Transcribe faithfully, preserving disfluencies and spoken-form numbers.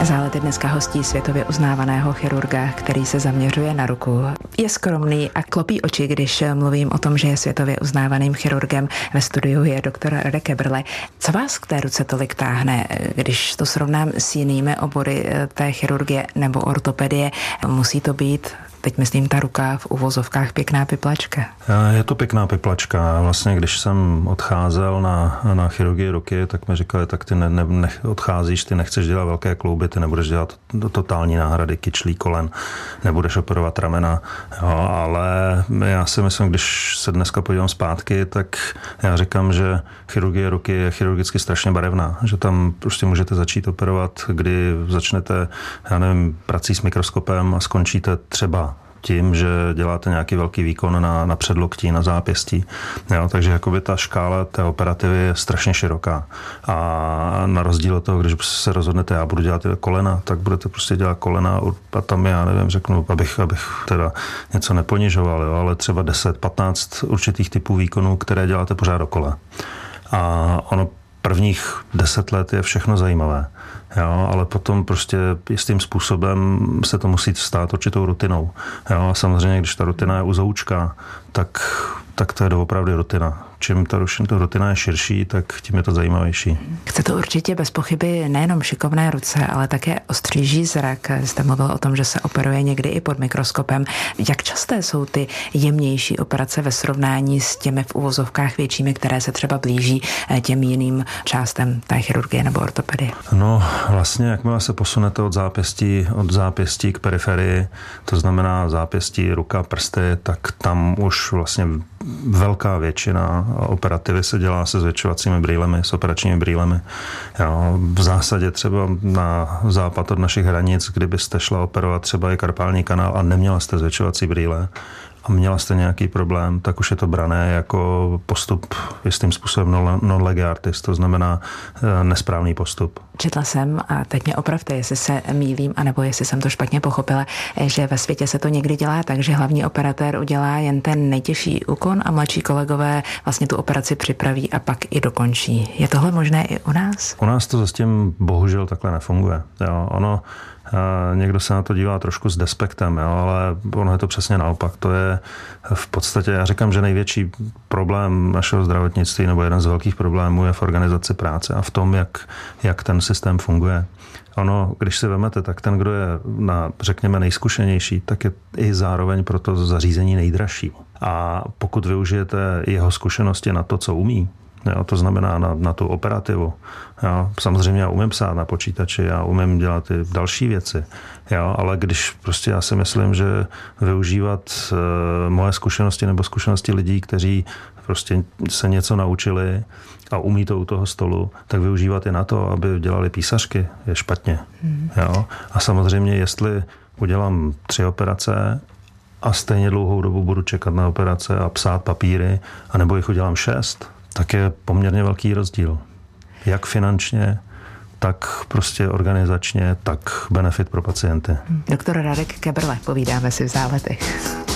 Zálety dneska hostí světově uznávaného chirurga, který se zaměřuje na ruku. Je skromný a klopí oči, když mluvím o tom, že je světově uznávaným chirurgem. Ve studiu je doktor Radek Kebrle. Co vás k té ruce tolik táhne, když to srovnám s jinými obory té chirurgie nebo ortopedie? Musí to být, teď myslím ta ruka, v uvozovkách pěkná piplačka. Je to pěkná piplačka. Vlastně, když jsem odcházel na, na chirurgii ruky, tak mi říkali, tak ty ne, ne, ne, odcházíš, ty nechceš dělat velké klouby, ty nebudeš dělat totální náhrady kyčlí, kolen, nebudeš operovat ramena. Jo, ale já si myslím, když se dneska podívám zpátky, tak já říkám, že chirurgie ruky je chirurgicky strašně barevná, že tam prostě můžete začít operovat, kdy začnete, já nevím, prací s mikroskopem a skončíte třeba tím, že děláte nějaký velký výkon na, na předloktí, na zápěstí. Jo, takže jakoby ta škála té operativy je strašně široká. A na rozdíl od toho, když se rozhodnete, já budu dělat kolena, tak budete prostě dělat kolena a tam já nevím, řeknu, abych, abych teda něco neponižoval, jo, ale třeba deset patnáct určitých typů výkonů, které děláte pořád dokola. A ono prvních deset let je všechno zajímavé. Jo, ale potom prostě jistým způsobem se to musí stát určitou rutinou. Jo, a samozřejmě, když ta rutina je uzoučká, tak, tak to je doopravdy rutina. Čím ta rutina je širší, tak tím je to zajímavější. Chce to určitě bez pochyby nejenom šikovné ruce, ale také ostříží zrak. Jste mluvil o tom, že se operuje někdy i pod mikroskopem. Jak časté jsou ty jemnější operace ve srovnání s těmi v uvozovkách většími, které se třeba blíží těm jiným částem té chirurgie nebo ortopedie? No, vlastně, jakmile se posunete od zápěstí, od zápěstí k periferii, to znamená zápěstí, ruka, prsty, tak tam už vlastně velká většina operativy se dělá se zvětšovacími brýlemi, s operačními brýlemi. Jo, v zásadě třeba na západ od našich hranic, kdybyste šla operovat třeba i karpální kanál a neměla jste zvětšovací brýle a měla jste nějaký problém, tak už je to brané jako postup jistým způsobem non lege artis, to znamená nesprávný postup. Četla jsem, a teď mě opravte, jestli se mýlím, anebo jestli jsem to špatně pochopila, že ve světě se to někdy dělá tak, že hlavní operatér udělá jen ten nejtěžší úkon a mladší kolegové vlastně tu operaci připraví a pak i dokončí. Je tohle možné i u nás? U nás to zatím bohužel takhle nefunguje. Jo, ono někdo se na to dívá trošku s despektem, jo, ale ono je to přesně naopak. To je v podstatě, já říkám, že největší problém našeho zdravotnictví nebo jeden z velkých problémů je v organizaci práce a v tom, jak, jak ten systém funguje. Ono, když si vemete, tak ten, kdo je na, řekněme, nejzkušenější, tak je i zároveň pro to zařízení nejdražší. A pokud využijete jeho zkušenosti na to, co umí, jo, to znamená na, na tu operativu. Jo. Samozřejmě já umím psát na počítači, já umím dělat i další věci, jo, ale když prostě já si myslím, že využívat e, moje zkušenosti nebo zkušenosti lidí, kteří prostě se něco naučili a umí to u toho stolu, tak využívat i na to, aby dělali písařky, je špatně. Hmm. Jo. A samozřejmě, jestli udělám tři operace a stejně dlouhou dobu budu čekat na operace a psát papíry, anebo jich udělám šest, tak je poměrně velký rozdíl. Jak finančně, tak prostě organizačně, tak benefit pro pacienty. Doktor Radek Kebrle, povídáme si v Záletech.